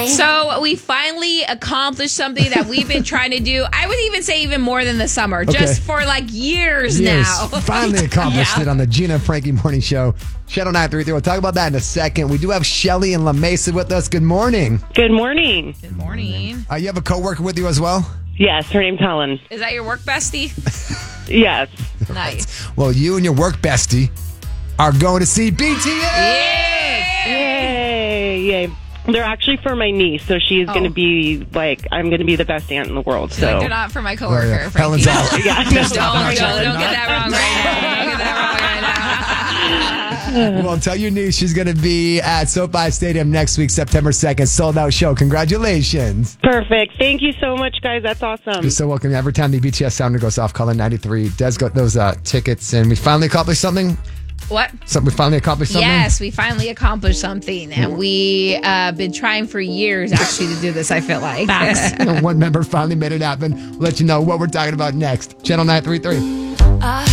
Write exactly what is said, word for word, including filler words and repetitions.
So we finally accomplished something that we've been trying to do. I would even say even more than the summer, okay. just for like years, years. now. Finally accomplished yeah. it on the Gina and Frankie Morning Show. Channel nine three three. We'll talk about that in a second. We do have Shelly and La Mesa with us. Good morning. Good morning. Good morning. Uh, you have a coworker with you as well? Yes, her name's Helen. Is that your work bestie? Yes. Nice. Well, you and your work bestie are going to see B T S. Yeah. Yay! Yay! They're actually for my niece, so she's oh. going to be like, I'm going to be the best aunt in the world. So like they're not for my coworker. Oh, yeah. Helen's out. yeah, no, don't, don't, don't get that wrong right now. Don't get that wrong right now. Well, tell your niece she's going to be at SoFi Stadium next week, September second. Sold out show. Congratulations. Perfect. Thank you so much, guys. That's awesome. You're so welcome. Every time the B T S sounder goes off, call in ninety-three. Des got those uh, tickets, and we finally accomplished something. What? So we finally accomplished something? Yes, we finally accomplished something. And we uh been trying for years, actually, to do this, I feel like. One member finally made it happen. We'll let you know what we're talking about next. Channel nine three three. Uh-